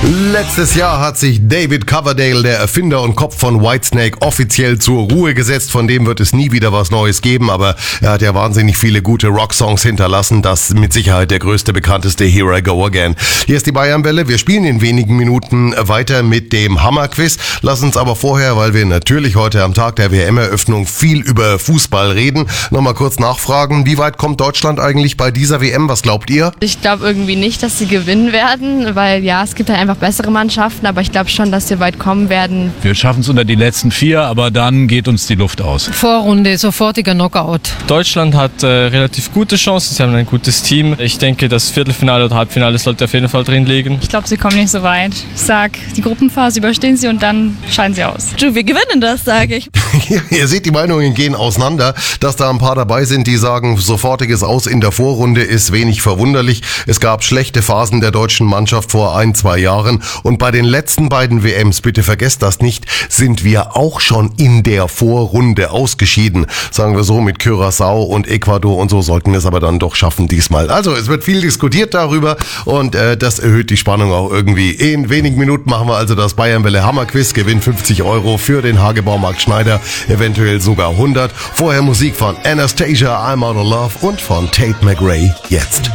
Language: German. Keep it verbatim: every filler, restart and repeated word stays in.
Letztes Jahr hat sich David Coverdale, der Erfinder und Kopf von Whitesnake, offiziell zur Ruhe gesetzt. Von dem wird es nie wieder was Neues geben, aber er hat ja wahnsinnig viele gute Rocksongs hinterlassen. Das mit Sicherheit der größte, bekannteste Here I Go Again. Hier ist die Bayernwelle. Wir spielen in wenigen Minuten weiter mit dem Hammerquiz. Lass uns aber vorher, weil wir natürlich heute am Tag der W M-Eröffnung viel über Fußball reden, nochmal kurz nachfragen. Wie weit kommt Deutschland eigentlich bei dieser W M? Was glaubt ihr? Ich glaube irgendwie nicht, dass sie gewinnen werden, weil ja, es gibt halt einfach bessere Mannschaften, aber ich glaube schon, dass wir weit kommen werden. Wir schaffen es unter die letzten vier, aber dann geht uns die Luft aus. Vorrunde, sofortiger Knockout. Deutschland hat äh, relativ gute Chancen, sie haben ein gutes Team. Ich denke, das Viertelfinale oder Halbfinale sollte auf jeden Fall drin liegen. Ich glaube, sie kommen nicht so weit. Ich sag, die Gruppenphase überstehen sie und dann scheiden sie aus. Du, wir gewinnen das, sage ich. Ihr seht, die Meinungen gehen auseinander. Dass da ein paar dabei sind, die sagen, sofortiges Aus in der Vorrunde ist wenig verwunderlich. Es gab schlechte Phasen der deutschen Mannschaft vor ein, zwei Jahren. Und bei den letzten beiden W Ms, bitte vergesst das nicht, sind wir auch schon in der Vorrunde ausgeschieden. Sagen wir so, mit Curaçao und Ecuador und so sollten wir es aber dann doch schaffen diesmal. Also es wird viel diskutiert darüber und äh, das erhöht die Spannung auch irgendwie. In wenigen Minuten machen wir also das Bayernwelle Hammerquiz, gewinnt fünfzig Euro für den Hagebaumarkt Schneider, eventuell sogar hundert. Vorher Musik von Anastasia, I'm Out of Love und von Tate McRae jetzt.